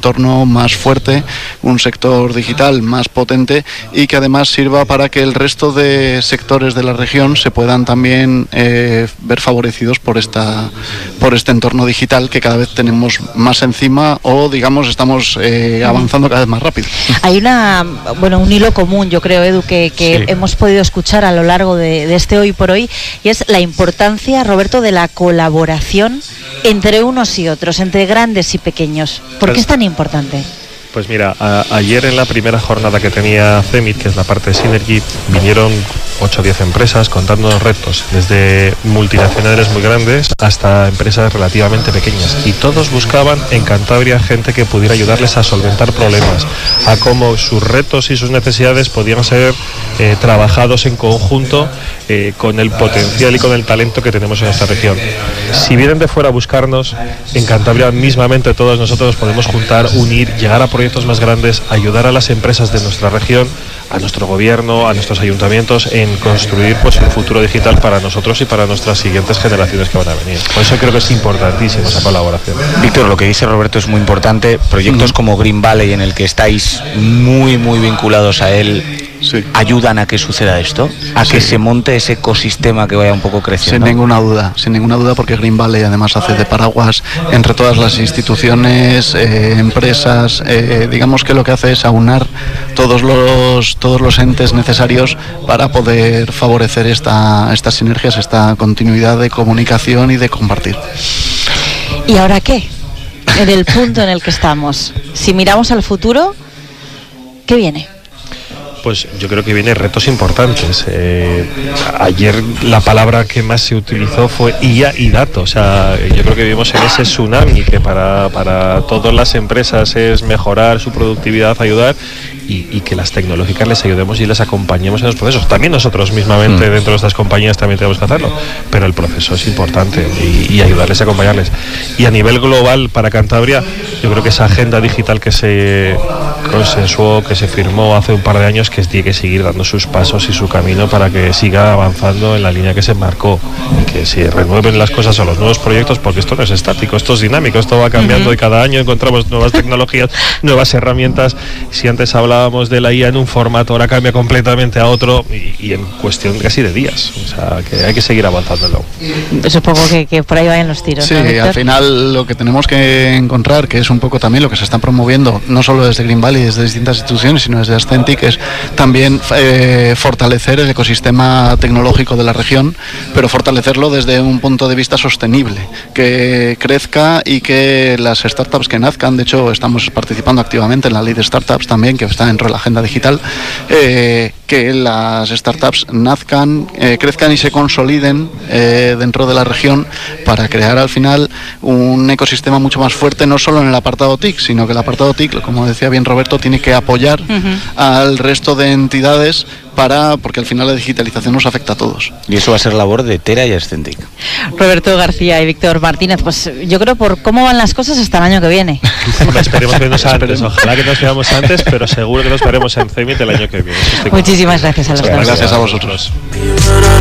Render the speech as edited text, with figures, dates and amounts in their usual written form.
entorno más fuerte, un sector digital más potente y que además sirva para que el resto de sectores de la región se puedan también ver favorecidos por este entorno digital que cada vez tenemos más encima, o digamos estamos avanzando cada vez más rápido. Hay un hilo común, yo creo, Edu, que sí, hemos podido escuchar a lo largo de este Hoy por Hoy, y es la importancia, Roberto, de la colaboración entre unos y otros, entre grandes y pequeños. ¿Por qué es tan importante? Pues mira, ayer en la primera jornada que tenía CEMIT, que es la parte de Synergy, vinieron 8 o 10 empresas contándonos retos, desde multinacionales muy grandes hasta empresas relativamente pequeñas, y todos buscaban en Cantabria gente que pudiera ayudarles a solventar problemas, a cómo sus retos y sus necesidades podían ser trabajados en conjunto con el potencial y con el talento que tenemos en esta región. Si vienen de fuera a buscarnos, en Cantabria mismamente todos nosotros podemos juntar, unir, llegar a proyectos más grandes, ayudar a las empresas de nuestra región, a nuestro gobierno, a nuestros ayuntamientos en construir un futuro digital para nosotros y para nuestras siguientes generaciones que van a venir. Por eso creo que es importantísima esa colaboración. Víctor, lo que dice Roberto es muy importante. Proyectos como Green Valley, en el que estáis muy vinculados a él, sí, ayudan a que suceda esto, a que se monte ese ecosistema que vaya un poco creciendo. Sin ninguna duda, porque Green Valley además hace de paraguas entre todas las instituciones, empresas, digamos que lo que hace es aunar todos los entes necesarios para poder favorecer estas sinergias, esta continuidad de comunicación y de compartir. ¿Y ahora qué? En el punto en el que estamos, si miramos al futuro, ¿qué viene? Pues yo creo que vienen retos importantes. Ayer la palabra que más se utilizó fue IA y datos. O sea, yo creo que vivimos en ese tsunami que para todas las empresas es mejorar su productividad, ayudar, y que las tecnológicas les ayudemos y les acompañemos en los procesos. También nosotros mismamente dentro de estas compañías también tenemos que hacerlo, pero el proceso es importante y ayudarles y acompañarles. Y a nivel global para Cantabria, yo creo que esa agenda digital que se consensuó, que se firmó hace un par de años, que tiene que seguir dando sus pasos y su camino para que siga avanzando en la línea que se marcó, y que se renueven las cosas a los nuevos proyectos, porque esto no es estático, esto es dinámico, esto va cambiando y cada año encontramos nuevas tecnologías, nuevas herramientas. Si antes hablábamos de la IA en un formato, ahora cambia completamente a otro, y en cuestión casi de días. O sea, que hay que seguir avanzándolo. Supongo que por ahí vayan los tiros. Sí, ¿no, al final lo que tenemos que encontrar, que es un poco también lo que se está promoviendo, no solo desde Green Valley, desde distintas instituciones, sino desde Ascentic, es también fortalecer el ecosistema tecnológico de la región, pero fortalecerlo desde un punto de vista sostenible, que crezca y que las startups que nazcan, de hecho estamos participando activamente en la ley de startups también, que está dentro de la agenda digital, que las startups nazcan, crezcan y se consoliden dentro de la región, para crear al final un ecosistema mucho más fuerte, no solo en el apartado TIC, sino que el apartado TIC, como decía bien Roberto, tiene que apoyar al resto de entidades, porque al final la digitalización nos afecta a todos. Y eso va a ser labor de Tera y Ascentic. Roberto García y Víctor Martínez, pues yo creo, por cómo van las cosas, hasta el año que viene. Esperemos que nos antes, ojalá que nos veamos antes, pero seguro que nos veremos en CEMIT el año que viene. Muchísimas gracias a los dos. Gracias a vosotros.